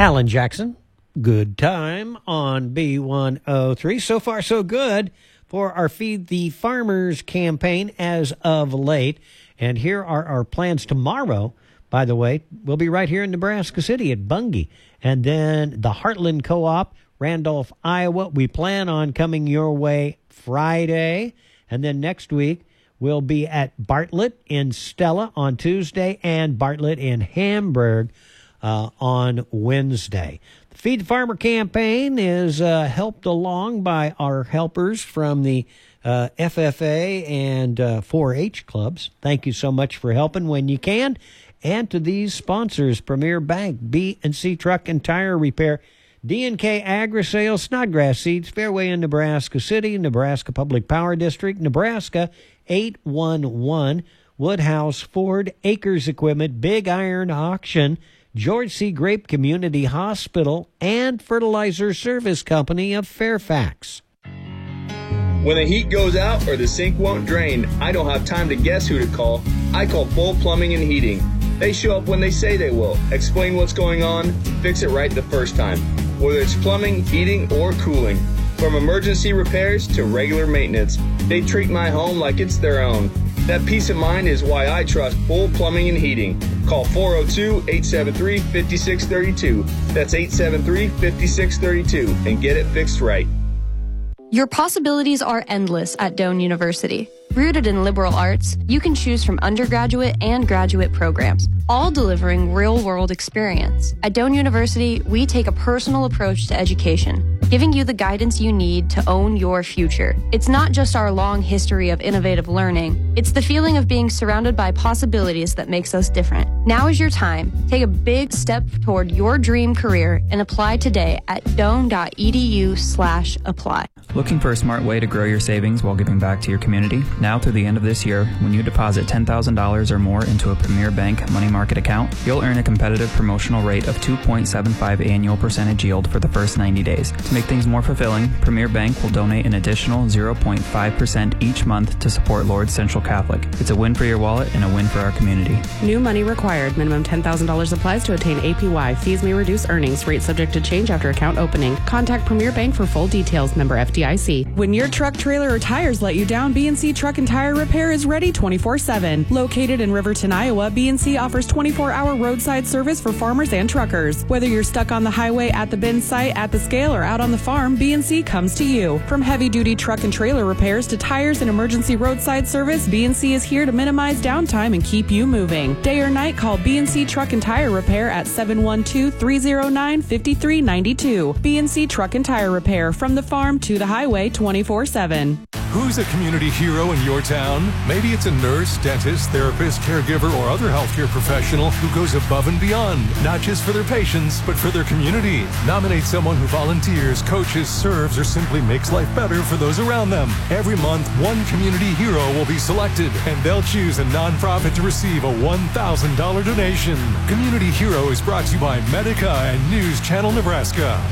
Alan Jackson, Good Time on B103. So far, so good for our Feed the Farmers campaign as of late. And here are our plans tomorrow. By the way, we'll be right here in Nebraska City at Bungie. And then the Heartland Co-op, Randolph, Iowa. We plan on coming your way Friday. And then next week, we'll be at Bartlett in Stella on Tuesday and Bartlett in Hamburg on Wednesday. The Feed the Farmer campaign is helped along by our helpers from the FFA and 4-H clubs. Thank you so much for helping when you can. And to these sponsors, Premier Bank, B&C Truck and Tire Repair, D&K Agri-Sales, Snodgrass Seeds, Fairway in Nebraska City, Nebraska Public Power District, Nebraska 811, Woodhouse Ford, Acres Equipment, Big Iron Auction, George C. Grape Community Hospital, and Fertilizer Service Company of Fairfax. When the heat goes out or the sink won't drain, I don't have time to guess who to call. I call Full Plumbing and Heating. They show up when they say they will, explain what's going on, fix it right the first time. Whether it's plumbing, heating, or cooling. From emergency repairs to regular maintenance, they treat my home like it's their own. That peace of mind is why I trust Full Plumbing and Heating. Call 402-873-5632. That's 873-5632 and get it fixed right. Your possibilities are endless at Doane University. Rooted in liberal arts, you can choose from undergraduate and graduate programs, all delivering real-world experience. At Doane University, we take a personal approach to education, giving you the guidance you need to own your future. It's not just our long history of innovative learning, it's the feeling of being surrounded by possibilities that makes us different. Now is your time. Take a big step toward your dream career and apply today at doane.edu/apply. Looking for a smart way to grow your savings while giving back to your community? Now through the end of this year, when you deposit $10,000 or more into a Premier Bank money market account, you'll earn a competitive promotional rate of 2.75 annual percentage yield for the first 90 days. To make things more fulfilling, Premier Bank will donate an additional 0.5% each month to support Lourdes Central Catholic. It's a win for your wallet and a win for our community. New money required. Minimum $10,000 applies to attain APY. Fees may reduce earnings. Rate subject to change after account opening. Contact Premier Bank for full details. Member FDIC. When your truck, trailer, or tires let you down, B&C Truck and Tire Repair is ready 24/7. Located in Riverton, Iowa, B&C offers 24-hour roadside service for farmers and truckers. Whether you're stuck on the highway, at the bin site, at the scale, or out on the farm, B&C comes to you. From heavy-duty truck and trailer repairs to tires and emergency roadside service, B&C is here to minimize downtime and keep you moving. Day or night, call B&C Truck and Tire Repair at 712-309-5392. B&C Truck and Tire Repair, from the farm to the highway 24/7. Who's a community hero in your town? Maybe it's a nurse, dentist, therapist, caregiver, or other healthcare professional who goes above and beyond, not just for their patients, but for their community. Nominate someone who volunteers, coaches, serves, or simply makes life better for those around them. Every month, one community hero will be selected, and they'll choose a nonprofit to receive a $1,000 donation. Community Hero is brought to you by Medica and News Channel Nebraska.